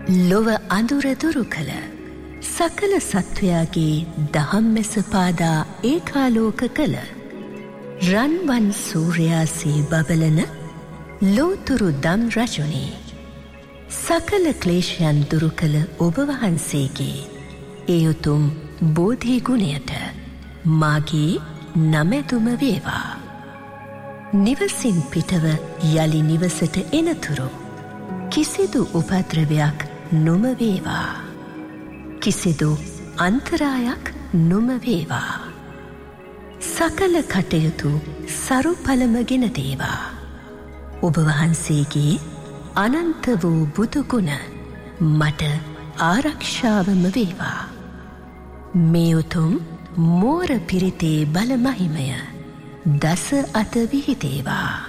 ලොව අඳුර දුරු කළ සකල සත්වයාගේ දහම් මැස පාදා ඒකාලෝක කළ රන්වන් සූර්යාසේ බබලන ලෝතුරු දම් රජුනි සකල ක්ලේශයන් දුරු කළ ඔබ වහන්සේගේ ඒ උතුම් බෝධි ගුණයට මාගේ නමැතුම වේවා. නිවසින් පිටව යලි නිවසට එනතුරු කිසිදු උපද්‍රවයක් නොම වේවා. කිසිදු අන්තරායක් නොම වේවා. සකල කටයුතු සරු පළමගෙන දේවා. ඔබ වහන්සේගේ අනන්ත වූ බුදුගුණ මට ආරක්ෂාවම වේවා. මේ උතුම් මෝර පිරිතේ බල මහිමය දස අත විහිදේවා.